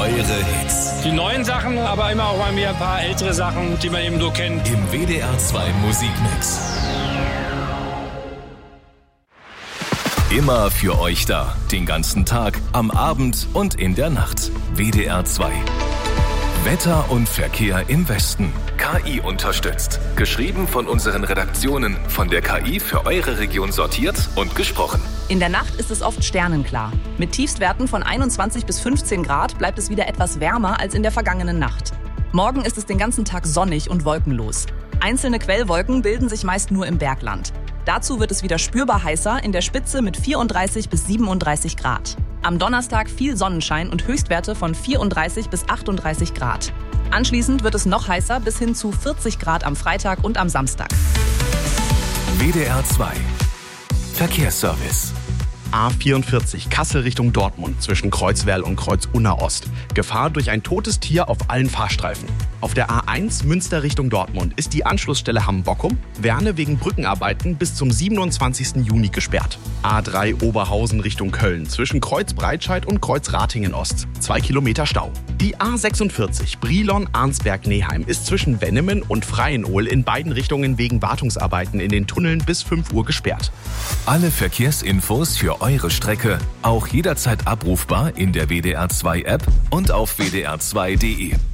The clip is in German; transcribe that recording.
eure Hits. Die neuen Sachen, aber immer auch mal wieder ein paar ältere Sachen, die man eben so kennt. Im WDR 2 Musikmix. Immer für euch da. Den ganzen Tag, am Abend und in der Nacht. WDR 2. Wetter und Verkehr im Westen. KI unterstützt. Geschrieben von unseren Redaktionen. Von der KI für eure Region sortiert und gesprochen. In der Nacht ist es oft sternenklar. Mit Tiefstwerten von 21 bis 15 Grad bleibt es wieder etwas wärmer als in der vergangenen Nacht. Morgen ist es den ganzen Tag sonnig und wolkenlos. Einzelne Quellwolken bilden sich meist nur im Bergland. Dazu wird es wieder spürbar heißer, in der Spitze mit 34 bis 37 Grad. Am Donnerstag viel Sonnenschein und Höchstwerte von 34 bis 38 Grad. Anschließend wird es noch heißer bis hin zu 40 Grad am Freitag und am Samstag. WDR 2 Verkehrsservice. A44 Kassel Richtung Dortmund zwischen Kreuzwerl und Kreuz-Unna Ost. Gefahr durch ein totes Tier auf allen Fahrstreifen. Auf der A1 Münster Richtung Dortmund ist die Anschlussstelle Hamm-Bockum, Werne wegen Brückenarbeiten bis zum 27. Juni gesperrt. A3 Oberhausen Richtung Köln zwischen Kreuz-Breitscheid und Kreuz-Ratingen Ost. 2 Kilometer Stau. Die A46 Brilon-Arnsberg-Neheim ist zwischen Wennemen und Freienohl in beiden Richtungen wegen Wartungsarbeiten in den Tunneln bis 5 Uhr gesperrt. Alle Verkehrsinfos für eure Strecke auch jederzeit abrufbar in der WDR 2 App und auf wdr2.de.